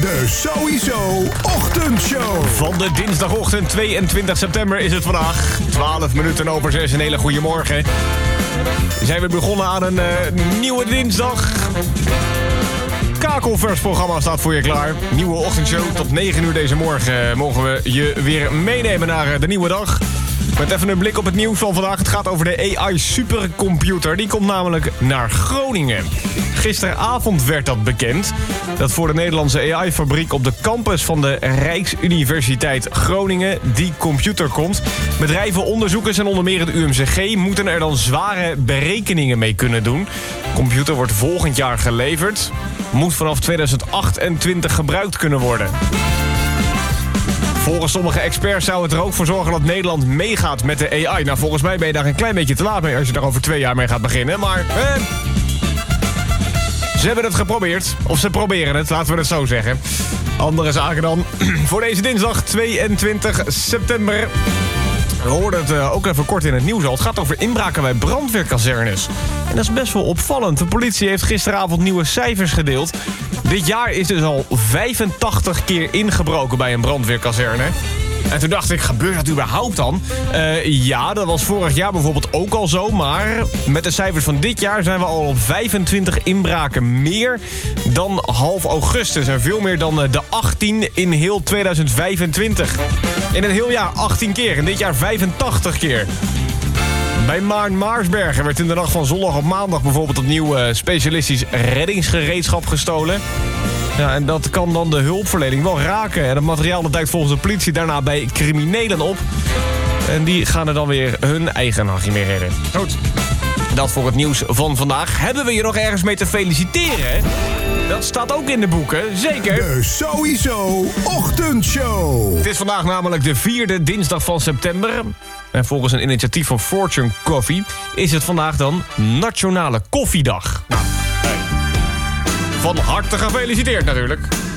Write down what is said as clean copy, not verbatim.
De Sowieso Ochtendshow. Van de dinsdagochtend 22 september is het vandaag. 12 minuten over 6. Een hele goede morgen. Zijn we begonnen aan een nieuwe dinsdag. Kakelvers programma staat voor je klaar. Nieuwe ochtendshow. Tot 9 uur deze morgen mogen we je weer meenemen naar de nieuwe dag. Met even een blik op het nieuws van vandaag. Het gaat over de AI-supercomputer. Die komt namelijk naar Groningen. Gisteravond werd dat bekend. Dat voor de Nederlandse AI-fabriek op de campus van de Rijksuniversiteit Groningen die computer komt. Bedrijven, onderzoekers en onder meer het UMCG moeten er dan zware berekeningen mee kunnen doen. De computer wordt volgend jaar geleverd. Moet vanaf 2028 gebruikt kunnen worden. Volgens sommige experts zou het er ook voor zorgen dat Nederland meegaat met de AI. Nou, volgens mij ben je daar een klein beetje te laat mee als je daar over 2 jaar mee gaat beginnen. Maar ze hebben het geprobeerd. Of ze proberen het, laten we het zo zeggen. Andere zaken dan. Voor deze dinsdag 22 september. We hoorden het ook even kort in het nieuws al. Het gaat over inbraken bij brandweerkazernes. En dat is best wel opvallend. De politie heeft gisteravond nieuwe cijfers gedeeld. Dit jaar is dus al 85 keer ingebroken bij een brandweerkazerne. En toen dacht ik, gebeurt dat überhaupt dan? Ja, dat was vorig jaar bijvoorbeeld ook al zo. Maar met de cijfers van dit jaar zijn we al op 25 inbraken meer dan half augustus. En veel meer dan de 18 in heel 2025. In een heel jaar 18 keer. En dit jaar 85 keer. Bij Maarsbergen werd in de nacht van zondag op maandag bijvoorbeeld opnieuw specialistisch reddingsgereedschap gestolen. Ja, en dat kan dan de hulpverlening wel raken. En het materiaal dat duikt volgens de politie daarna bij criminelen op. En die gaan er dan weer hun eigen nachtje mee redden. Goed. Dat voor het nieuws van vandaag. Hebben we je nog ergens mee te feliciteren? Dat staat ook in de boeken, zeker. De Sowieso Ochtendshow. Het is vandaag namelijk de 4e dinsdag van september. En volgens een initiatief van Fortune Coffee is het vandaag dan Nationale Koffiedag. Nou, van harte gefeliciteerd natuurlijk.